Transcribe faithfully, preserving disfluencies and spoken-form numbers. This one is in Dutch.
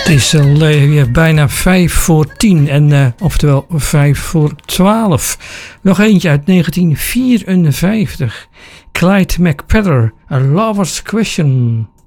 Het is al uh, bijna vijf voor tien en uh, oftewel vijf voor twaalf. Nog eentje uit negentien vierenvijftig. Clyde McPhatter, A Lover's Question.